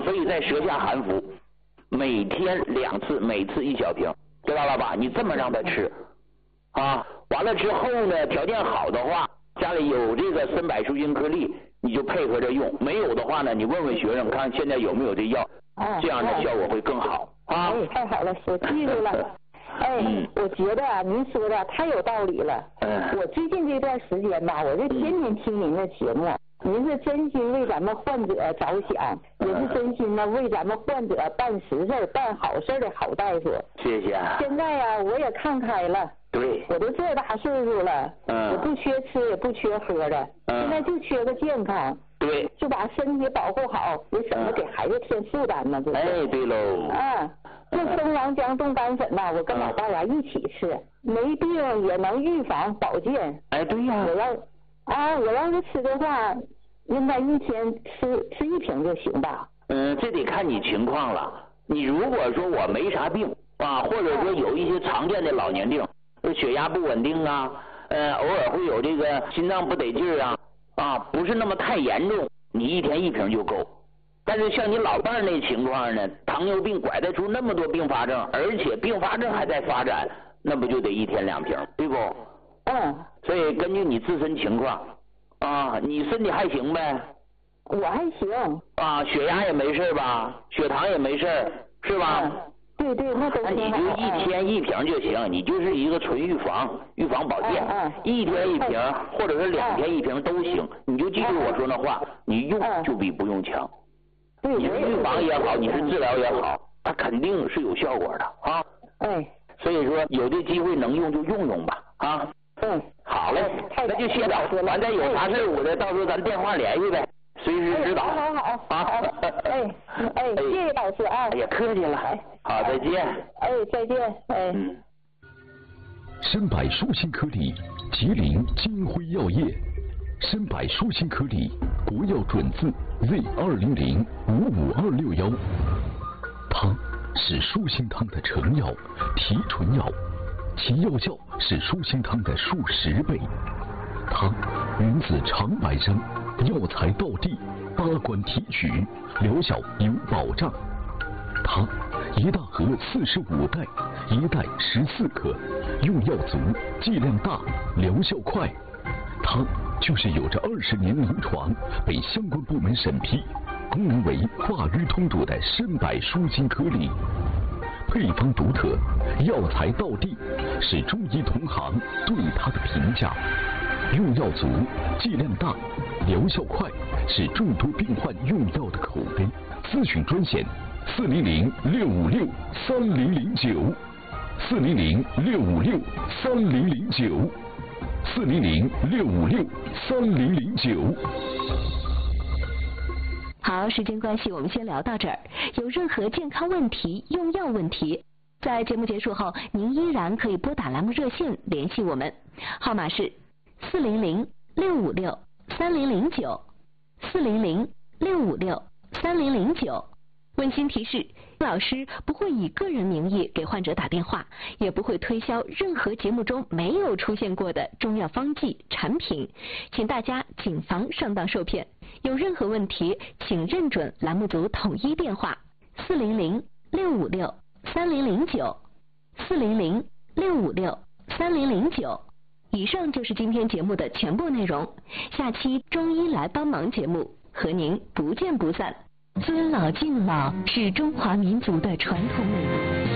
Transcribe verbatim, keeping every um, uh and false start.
所以在舌下含服，每天两次，每次一小瓶，知道了吧？你这么让他吃啊，完了之后呢，条件好的话，家里有这个参柏舒心颗粒，你就配合着用；没有的话呢，你问问学生看现在有没有这药，这样的效果会更好啊。 哎，太好了，我记住了。哎，嗯、我觉得啊，您说的太有道理了。嗯。我最近这段时间吧，我就天天听您的节目，您是真心为咱们患者着想，也是真心的为咱们患者办实事、办好事的好大夫。 谢谢。 现在呀、啊，我也看开了。 对。 我都这大岁数了，嗯，我不缺吃也不缺喝的，嗯、现在就缺个健康。 对。 就把身体保护好，也省得给孩子添负担嘛，这是。 哎，对喽。 啊。这生王姜冻干粉呐，我跟老大呀一起吃，没病也能预防保健。 哎，对呀。 我要啊，我要是吃的话，应该一天吃吃一瓶就行吧？ 嗯，这得看你情况了。你如果说我没啥病啊，或者说有一些常见的老年病，血压不稳定啊，呃，偶尔会有这个心脏不得劲儿啊，啊，不是那么太严重，你一天一瓶就够。但是像你老伴儿那情况呢，糖尿病拐带出那么多并发症，而且并发症还在发展，那不就得一天两瓶，对不？ 嗯。 所以根据你自身情况，啊，你身体还行呗？ 我还行。 啊，血压也没事吧？血糖也没事，是吧？ 嗯、对对，那都挺好。 那你就一天一瓶就行，你就是一个纯预防、预防保健， 嗯嗯、 一天一瓶，或者是两天一瓶都行。你就记住我说那话，你用就比不用强。你是预防也好，你是治疗也好，它肯定是有效果的啊。 哎， 所以说有这机会能用就用用吧啊。 嗯， 好嘞，那就歇着，完再有啥事我的到时候咱电话联系呗，随时指导。 好好好， 啊， 哎哎，谢谢老师啊。 也客气了，好，再见。 哎，再见，哎。 嗯。 参柏舒心颗粒，吉林金辉药业。参柏舒心颗粒，国药准字 Z 二零零五五二六幺。它是舒心汤的成药、提纯药，其药效是舒心汤的数十倍。它源自长白山，药材到地，八关提取，疗效有保障。它一大盒四十五袋，一袋十四克，用药足，剂量大，疗效快。它就是有着二十年临床，被相关部门审批，功能为化瘀通堵的参柏舒心颗粒。配方独特，药材到地，是中医同行对它的评价。用药足，剂量大，疗效快，是众多病患用药的口碑。咨询专线：四零零六五六三零零九，四零零六五六三零零九。四零零六五六三零零九。 好，时间关系，我们先聊到这儿。有任何健康问题、用药问题，在节目结束后，您依然可以拨打栏目热线联系我们，号码是四零零六五六三零零九，四零零六五六三零零九。温馨提示，老师不会以个人名义给患者打电话，也不会推销任何节目中没有出现过的中药方剂产品，请大家谨防上当受骗。有任何问题，请认准栏目组统一电话四零零六五六三零零九，四零零六五六三零零九。以上就是今天节目的全部内容，下期中医来帮忙节目和您不见不散。尊老敬老是中华民族的传统美德。